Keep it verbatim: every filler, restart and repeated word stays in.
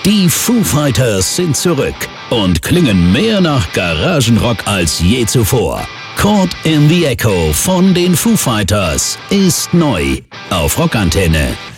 Die Foo Fighters sind zurück und klingen mehr nach Garagenrock als je zuvor. Caught in the Echo von den Foo Fighters ist neu auf Rockantenne.